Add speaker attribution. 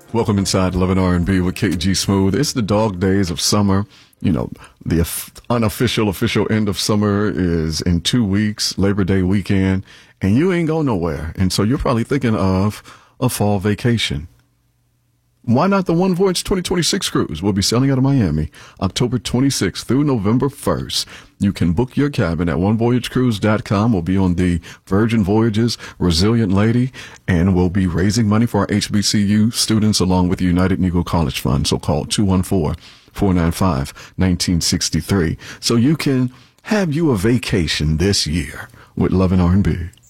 Speaker 1: Welcome inside Love and R&B with KG Smooth. It's the dog days of summer. You know, the unofficial official end of summer is in 2 weeks, Labor Day weekend, and you ain't going nowhere. And so you're probably thinking of a fall vacation. Why not the One Voyage 2026 cruise? We'll be sailing out of Miami October 26th through November 1st. You can book your cabin at onevoyagecruise.com. We'll be on the Virgin Voyages Resilient Lady, and we'll be raising money for our HBCU students along with the United Negro College Fund. So call 214-495-1963 so you can have you a vacation this year with Love and R&B.